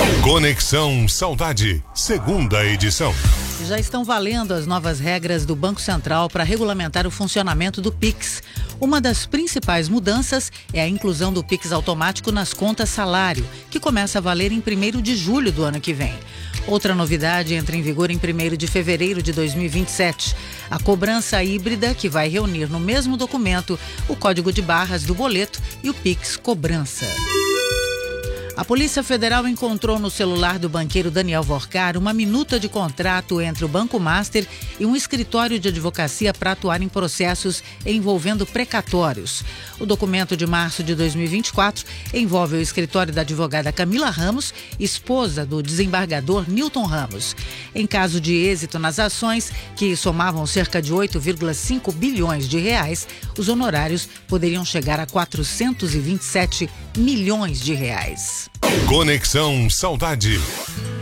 Conexão Saudade, segunda edição. Já estão valendo as novas regras do Banco Central para regulamentar o funcionamento do Pix. Uma das principais mudanças é a inclusão do Pix automático nas contas salário, que começa a valer em 1º de julho do ano que vem. Outra novidade entra em vigor em 1º de fevereiro de 2027. A cobrança híbrida, que vai reunir no mesmo documento o código de barras do boleto e o Pix cobrança. A Polícia Federal encontrou no celular do banqueiro Daniel Vorcar uma minuta de contrato entre o Banco Master e um escritório de advocacia para atuar em processos envolvendo precatórios. O documento de março de 2024 envolve o escritório da advogada Camila Ramos, esposa do desembargador Newton Ramos. Em caso de êxito nas ações, que somavam cerca de 8,5 bilhões de reais, os honorários poderiam chegar a 427 milhões de reais. Conexão Saudade.